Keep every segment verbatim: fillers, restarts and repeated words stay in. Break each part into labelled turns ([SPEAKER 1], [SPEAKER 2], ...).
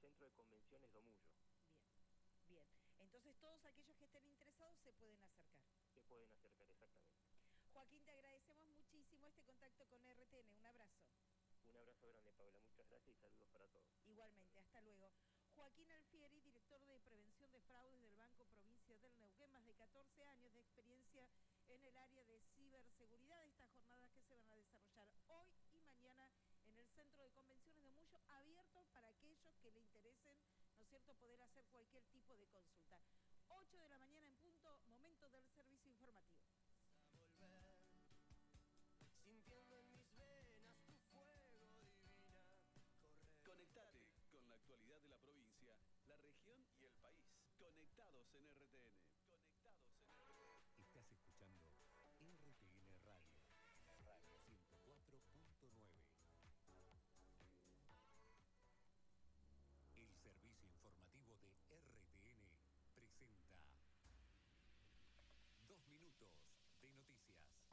[SPEAKER 1] Centro de Convenciones Domullo.
[SPEAKER 2] Bien, bien. Entonces todos aquellos que estén interesados se pueden acercar.
[SPEAKER 1] Se pueden acercar, exactamente.
[SPEAKER 2] Joaquín, te agradecemos muchísimo este contacto con R T N. Un abrazo.
[SPEAKER 1] Un abrazo grande, Paula. Muchas gracias y saludos para todos.
[SPEAKER 2] Igualmente, hasta luego. Joaquín Alfieri, director de Prevención de Fraudes del Banco Provincia del Neuquén, más de catorce años de experiencia en el área de ciberseguridad. Estas jornadas que se van a desarrollar hoy y mañana en el Centro de Convenciones de Mullo, abierto para aquellos que le interesen, ¿no es cierto?, poder hacer cualquier tipo de consulta. ocho de la mañana en punto, momento del servicio informativo.
[SPEAKER 3] A volver, sintiendo en mis venas tu fuego divina. Correr.
[SPEAKER 4] Conectate con la actualidad de la provincia, la región y el país. Conectados en R T N. Conectados en R T N.
[SPEAKER 5] Estás escuchando R T N Radio, Radio ciento cuatro punto nueve. El servicio informativo de R T N presenta Dos minutos de noticias.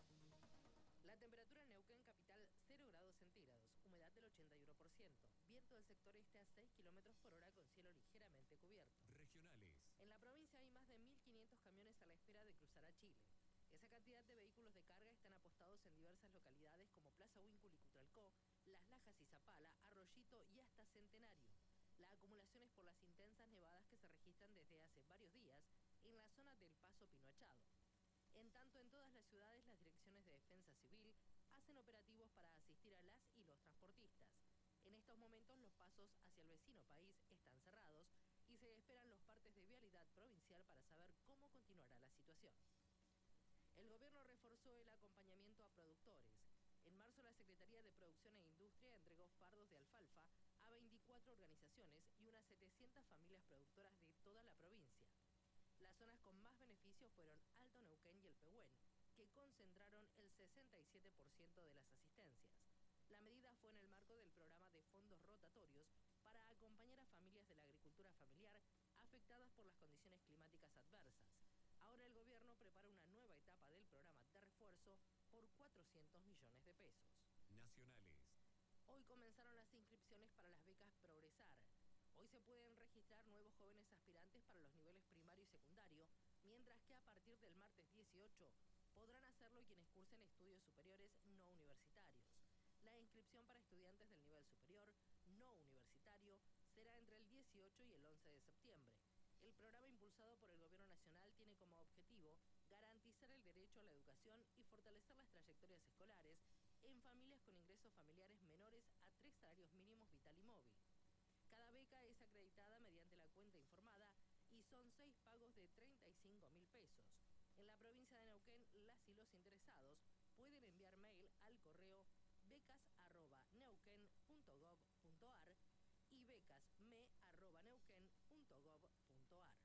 [SPEAKER 6] La temperatura en Neuquén capital cero grados centígrados, humedad del ochenta y uno por ciento, viento del sector este a seis kilómetros por hora con cielo ligeramente cubierto.
[SPEAKER 5] Regionales.
[SPEAKER 6] En la provincia hay más de mil quinientos camiones a la espera de cruzar a Chile. Esa cantidad de vehículos de carga están apostados en diversas localidades como Plaza Huíncul y Cutralcó, Las Lajas y Zapala, Arroyito y hasta Centenario. La acumulación es por las intensas nevadas que se registran desde hace varios días en la zona del Paso Pinoachado. En tanto, en todas las ciudades, las direcciones de defensa civil hacen operativos para asistir a las y los transportistas. En estos momentos, los pasos hacia el vecino país están cerrados y se esperan los partes de vialidad provincial para saber cómo continuará la situación. El gobierno reforzó el acompañamiento a productores. En marzo, la Secretaría de Producción e Industria entregó fardos de alfalfa a veinticuatro organizaciones y unas setecientas familias productoras de toda la provincia. Las zonas con más beneficios fueron Alto Neuquén y el Pehuen, que concentraron el sesenta y siete por ciento de las asistencias. La medida fue en el marco del programa de fondos rotatorios para acompañar a familias de la agricultura familiar afectadas por las condiciones climáticas adversas. Ahora el gobierno prepara una nueva etapa del programa de refuerzo por cuatrocientos millones de pesos.
[SPEAKER 5] Nacionales.
[SPEAKER 6] Hoy comenzaron las inscripciones para las becas Progresar. Hoy se pueden registrar nuevos jóvenes aspirantes para los niveles primario y secundario, mientras que a partir del martes dieciocho podrán hacerlo quienes cursen estudios superiores no universitarios. La inscripción para estudiantes del nivel superior no universitario será entre el dieciocho y el once de septiembre. El programa impulsado por el Gobierno Nacional tiene como objetivo garantizar el derecho a la educación y fortalecer las trayectorias escolares en familias con ingresos familiares menores a tres salarios mínimos vital y móvil. Cada beca es acreditada mediante la cuenta informada y son seis pagos de treinta y cinco mil pesos. En la provincia de Neuquén, las y los interesados pueden enviar mail al correo becas arroba neuquén punto gob punto ar y becasme arroba neuquén punto gob punto ar.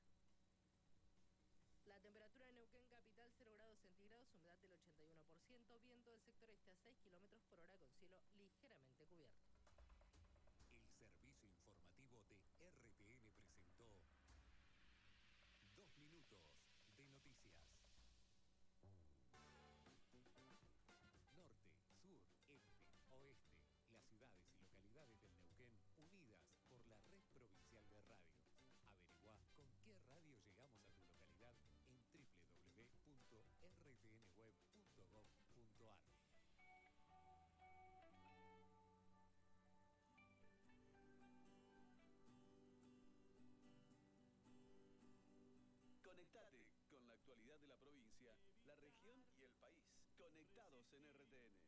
[SPEAKER 6] La temperatura en Neuquén capital cero grados centígrados, humedad del ochenta y uno por ciento, viento del sector este a seis kilómetros por hora con cielo ligeramente cubierto.
[SPEAKER 5] El servicio informativo de R T N presentó Dos minutos de noticias. Norte, sur, este, oeste, las ciudades y localidades del Neuquén unidas por la red provincial de radio. Averiguá con qué radio llegamos a tu localidad en doble u doble u doble u punto r t n web punto gob punto ar.
[SPEAKER 4] Conectate con la actualidad de la provincia, la región y el país. Conectados en R T N.